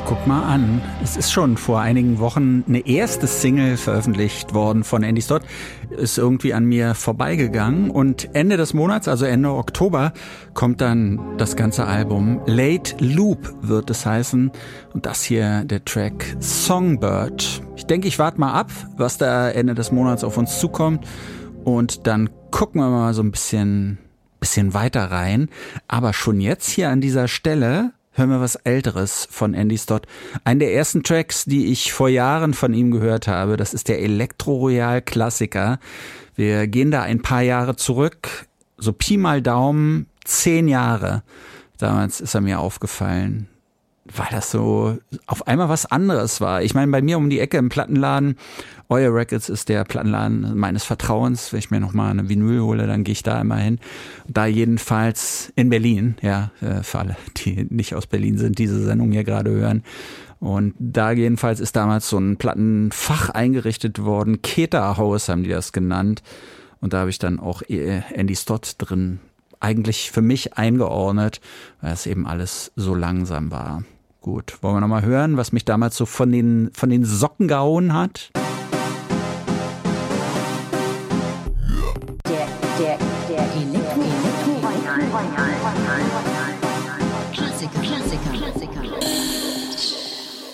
Guck mal an, es ist schon vor einigen Wochen eine erste Single veröffentlicht worden von Andy Stott, ist irgendwie an mir vorbeigegangen und Ende des Monats, also Ende Oktober, kommt dann das ganze Album. Late Loop wird es heißen und das hier der Track Songbird. Ich denke, ich warte mal ab, was da Ende des Monats auf uns zukommt und dann gucken wir mal so ein bisschen weiter rein. Aber schon jetzt hier an dieser Stelle hören wir was Älteres von Andy Stott. Einen der ersten Tracks, die ich vor Jahren von ihm gehört habe, das ist der Elektro-Royal-Klassiker. Wir gehen da ein paar Jahre zurück, so Pi mal Daumen, 10 Jahre. Damals ist er mir aufgefallen, weil das so auf einmal was anderes war. Ich meine, bei mir um die Ecke im Plattenladen, Oil Records ist der Plattenladen meines Vertrauens. Wenn ich mir nochmal eine Vinyl hole, dann gehe ich da immer hin. Da jedenfalls in Berlin, ja, für alle, die nicht aus Berlin sind, diese Sendung hier gerade hören. Und da jedenfalls ist damals so ein Plattenfach eingerichtet worden. Keter House haben die das genannt. Und da habe ich dann auch Andy Stott drin eigentlich für mich eingeordnet, weil es eben alles so langsam war. Gut, wollen wir nochmal hören, was mich damals so von den Socken gehauen hat? Der Klassiker.